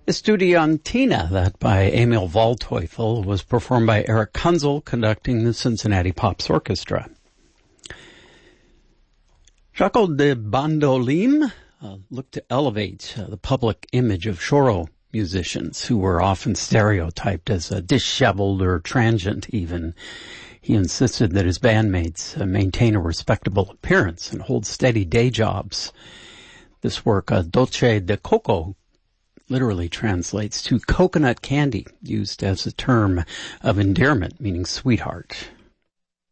Estudiantina, that by Emil Waldteufel, was performed by Eric Kunzel, conducting the Cincinnati Pops Orchestra. Jaco de Bandolim looked to elevate the public image of choro musicians who were often stereotyped as disheveled or transient even. He insisted that his bandmates maintain a respectable appearance and hold steady day jobs. This work, Dolce de Coco, literally translates to coconut candy, used as a term of endearment, meaning sweetheart.